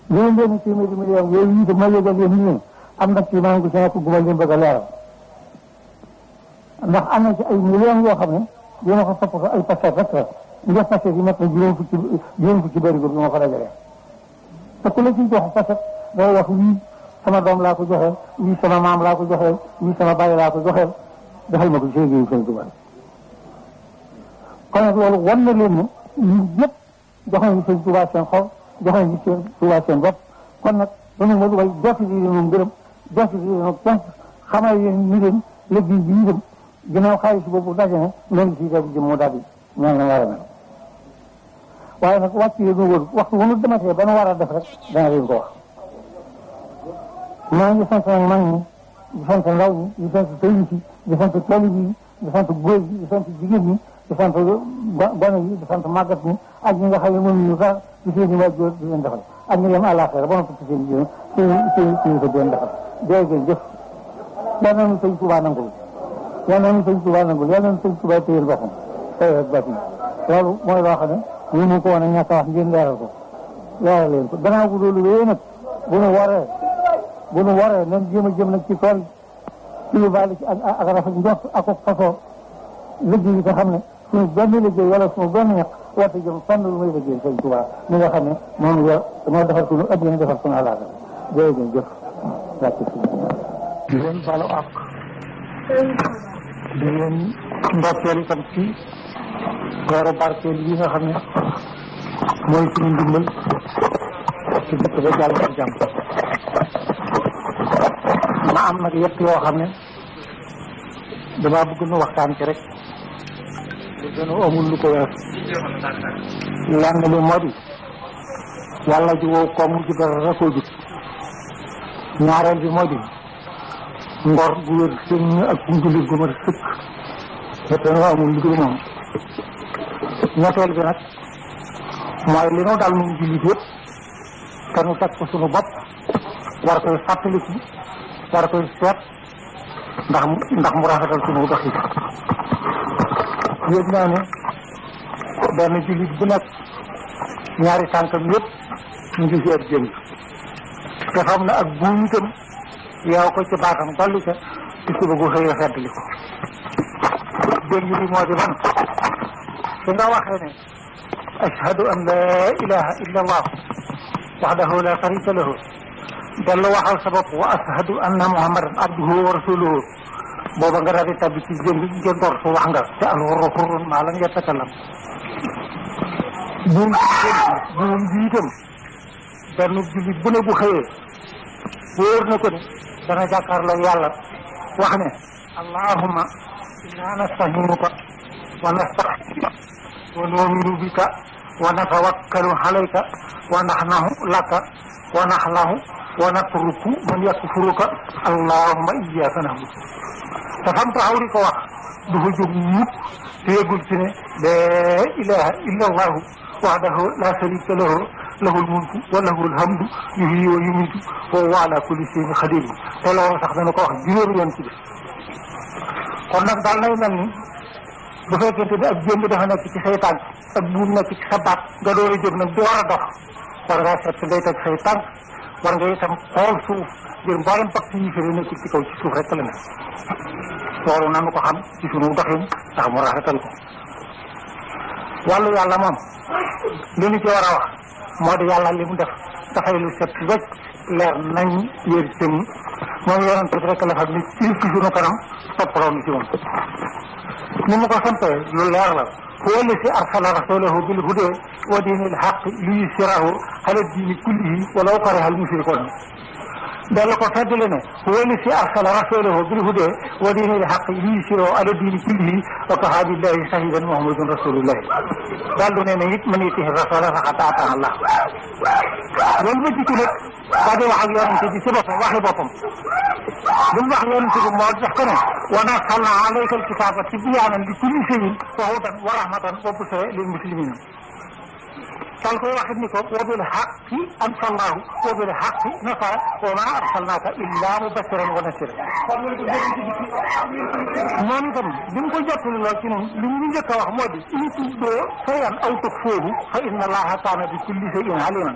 leen téeméeri million yooyu itam ma yëgal leen ñu am na ci maa ngi ci nekk gu ma leen bëgg a leeral ndax am na ci ay millions yoo xam ne dina ko topp ko ay paquet rek la nga paquet yi nekk juróom fukki bëri bi ma ko dajalee te ku la ciy jox paquet day wax wii sama doom laa ko joxee wii sama maam laa ko joxee wii sama bàyyi laa ko joxee defal ma ko ci liggéeyu Sëñ Tuubaa kon nag loolu wan na leen ne ñun ñëpp jox nañu Sëñ Tuubaa seen xol jox nañu Sëñ Tuubaa seen bopp kon nag dañu ma way jotti bi leen gërëm jotti bi leen cant xamal yéen ñu leen liggéey bi itam ginnaaw xaalis boobu daje na loolu si def jëm moo daal di ñaan la war a mel waaye nag wàcc yi ñu wër waxtu wu ñu dematee ba nu war a def rek dana leen ko wax maa ngi sant nag mag ñi di sant ndaw ñi di sant sëriñ si di sant taalibe yi di sant góor yi di sant jigéen ñi di sant gone yi di sant màggat ñi ak ñi nga xam ne mënuñu sax ci seen i waajur di leen defal ak ñu dem àllaaxira ba noppi ci seen jigéen seen ko di leen defal jërëjëf yal nañu Sëñ Tuubaa nangul yal nañu Sëñ Tuubaa nangul yal nañu Sëñ Tuubaa téyel boppam tey ak bàtt yi loolu mooy loo xam ne ñu mu ko woon a ñàkk a wax ngeen leeral ko leeral leen ko gannaaw bu loolu wéyee nag bu nu waree nañ jéem a jëm nag ci tool ci lu bàyyi ci ak rafet njort ak façon liggéey yi nga xam ne suñu benn liggéey wala suñu benn ñaq warta jëm fenn lu muy liggéey Sëñ Tuubaa mi nga xam ne moom yor moo defar suñu addina defar suñu àllaaga jërëjëf wàcc di leen balu ak di leen ndokkeel itam ci weeru barkeel yi nga xam ne mooy suñu ndimbal ci dëkk ba jàll ak jàmm ma am nag yëpp yoo xam ne damaa bëgg nu waxtaan ci rek te gën a amul lu ko wees lenn li moo di yàlla ji wow koom ji dara rekoo jut ñaareel bi moo di ngor gu wér seen ak njullit gu ma sëkk te dañoo amul lu dul moom ñetteel bi nag mooy li nu dal nu jullit yëpp te nu teg ko suñu bopp war koy fàttaliku war koy seet ndax mu rafetal suñu dox yi yëg naa ne benn jullit bu nekk ñaari tànkam yëpp ñu ngi ci ab jëng te xam ne ak buum itam yow ko ci baatam dolli ca ci suba gu xëy a feddli ko jëng bi moo di man su nga waxee ne ashhadu an la ilaha illa allah wahdahu la sharika lahu dellu waxal sa bopp wa ashhadu anna muhammadan abduhu wa rasuluhu booba nga daal di tabbi ci jëng ngeen door su wax nga te alxurru xurrun maa lam yatakallam buum bi itam benn jullit bu ne bu xëyee wóor na ko ne dana jàkkaarloo yàlla wax ne allahumma inna nastahinuka wa nastaghfiruka wa nu'minu bika wa natawakkalu alayka wa naxnahu laka wa naxlahu wa natruku man yakfuruka allahumma iyyaka na'budu te fam taxaw di ko wax du fa jóg mukk te yëgul ci ne la ilaha illa allahu wahdahu la sharika lahu lahul mulku wa lahul hamdu yuhyi wa yumiitu wa huwa ala kulli shay'in qadir te loolu sax dana ko wax juróomi yoon ci def kon nag daal nay mel ni bu fekkente ne ak jéem dafa nekk ci say tànk ak buum nekk ci sa baat nga door a jóg nag du war a dox war ngaa seet ngay teg say tànk war nga itam xool suuf ngir mboolem pàcc yi fi nekk ci kaw ci suuf rek la ne loolu nanu ko xam ci sunu doxin ndax mu rafetal ko wàllu yàlla moom li ñu ci war a wax moo di yàlla li mu def dafay lu set wecc leer nañ yér sëñ moom yonent bi rek la xam ni ci sunu kanam toppaloo ni ci moom ni mu ko sampee lu leer la huwa allazi arsala rasulahu bil huda wa dinil haqqi liyuzhirahu ala dini kullihi walaw kariha al mushrikuun dellu ko feddali ne huwa allazi arsala rasulahu bil huda wa dinil haqqi liyuzhirahu ala dini kullihi wa kafaa billahi shahidan muhammadun rasulullah daldu ne ne it man yuti'i rasula faqad ata'a Allah loolu ba jikki nag daa di wax ak yonent bi ci boppam waxi boppam li mu wax yonent bi moo def ko ne wa nazzalna alayka al-kitaaba tibyaanan li kulli shay'in wa hudan wa rahmatan wa bushraa lil muslimiin dal koy waxit ni ko wa bil haqqi anzalnaahu wa bil haqqi nazzala wa maa arsalnaaka illaa mubashiran wa naziiran moom itam bi mu ko jottali lool ci noonu li ñu njëkk a wax moo di in tubduu shay'an aw tuxfuuhu fa inna Allaaha kaana bi kulli shay'in aliiman